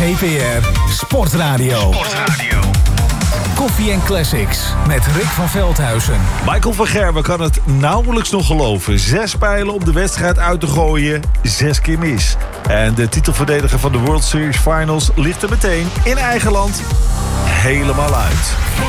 GPR Sportradio. Koffie en Classics met Rick van Veldhuizen. Michael van Gerwen kan het nauwelijks nog geloven. 6 pijlen om de wedstrijd uit te gooien, 6 keer mis. En de titelverdediger van de World Series Finals ligt er meteen in eigen land helemaal uit.